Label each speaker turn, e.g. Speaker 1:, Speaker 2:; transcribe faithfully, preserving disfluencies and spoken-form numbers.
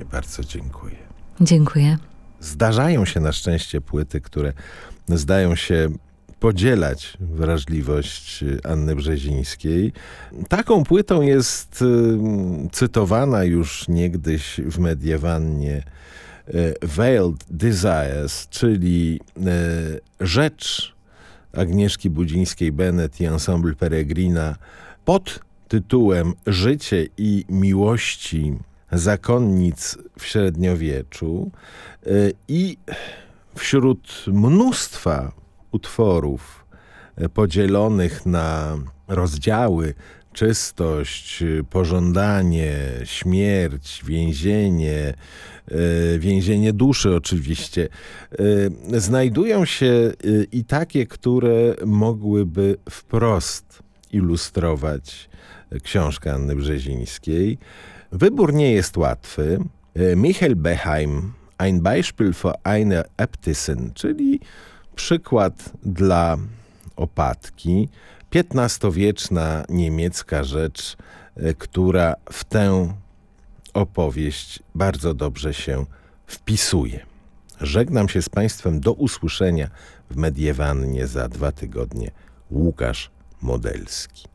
Speaker 1: bardzo dziękuję.
Speaker 2: Dziękuję.
Speaker 1: Zdarzają się na szczęście płyty, które zdają się podzielać wrażliwość Anny Brzezińskiej. Taką płytą jest cytowana już niegdyś w Mediewannie Veiled Desires, czyli rzecz Agnieszki Budzińskiej-Bennett i Ensemble Peregrina pod tytułem Życie i miłości zakonnic w średniowieczu, i wśród mnóstwa utworów podzielonych na rozdziały: czystość, pożądanie, śmierć, więzienie, więzienie duszy oczywiście, znajdują się i takie, które mogłyby wprost ilustrować książkę Anny Brzezińskiej. Wybór nie jest łatwy. Michael Beheim, Ein Beispiel für eine Äbtissin, czyli przykład dla opatki. piętnastowieczna niemiecka rzecz, która w tę opowieść bardzo dobrze się wpisuje. Żegnam się z Państwem. Do usłyszenia w Mediewannie za dwa tygodnie. Łukasz Modelski.